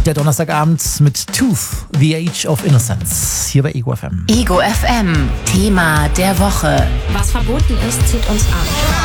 Der Donnerstagabend mit Tooth, The Age of Innocence, hier bei Ego FM. Ego FM, Thema der Woche. Was verboten ist, zieht uns an.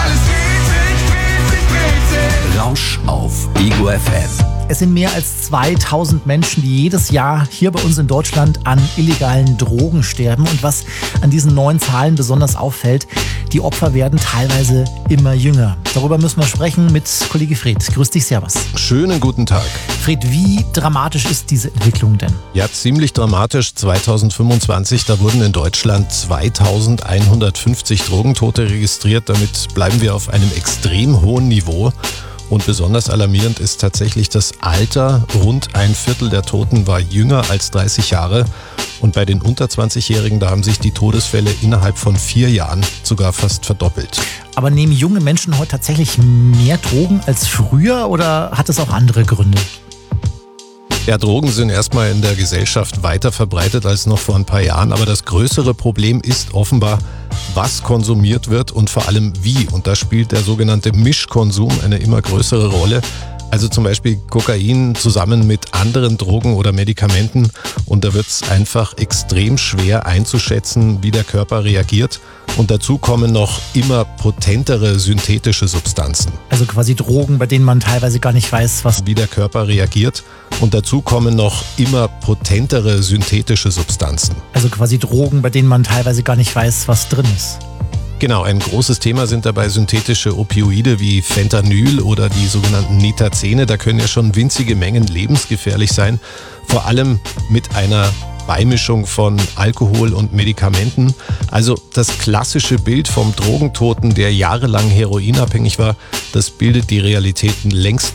Rausch auf Ego FM. Es sind mehr als 2000 Menschen, die jedes Jahr hier bei uns in Deutschland an illegalen Drogen sterben. Und was an diesen neuen Zahlen besonders auffällt, die Opfer werden teilweise immer jünger. Darüber müssen wir sprechen mit Kollege Fred. Grüß dich, servus. Schönen guten Tag. Fred, wie dramatisch ist diese Entwicklung denn? Ja, ziemlich dramatisch. 2025, da wurden in Deutschland 2150 Drogentote registriert. Damit bleiben wir auf einem extrem hohen Niveau. Und besonders alarmierend ist tatsächlich das Alter. Rund ein Viertel der Toten war jünger als 30 Jahre. Und bei den unter 20-Jährigen, da haben sich die Todesfälle innerhalb von 4 Jahren sogar fast verdoppelt. Aber nehmen junge Menschen heute tatsächlich mehr Drogen als früher oder hat es auch andere Gründe? Ja, Drogen sind erstmal in der Gesellschaft weiter verbreitet als noch vor ein paar Jahren. Aber das größere Problem ist offenbar, was konsumiert wird und vor allem wie. Und da spielt der sogenannte Mischkonsum eine immer größere Rolle. Also zum Beispiel Kokain zusammen mit anderen Drogen oder Medikamenten. Und da wird es einfach extrem schwer einzuschätzen, wie der Körper reagiert. Und dazu kommen noch immer potentere synthetische Substanzen. Also quasi Drogen, bei denen man teilweise gar nicht weiß, wie der Körper reagiert. Und dazu kommen noch immer potentere synthetische Substanzen. Also quasi Drogen, bei denen man teilweise gar nicht weiß, was drin ist. Genau, ein großes Thema sind dabei synthetische Opioide wie Fentanyl oder die sogenannten Nitazene. Da können ja schon winzige Mengen lebensgefährlich sein, vor allem mit einer Beimischung von Alkohol und Medikamenten. Also das klassische Bild vom Drogentoten, der jahrelang heroinabhängig war, das bildet die Realitäten längst